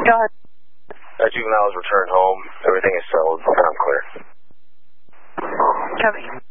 Go ahead. Juveniles returned home. Everything is settled. I'm clear. Copy.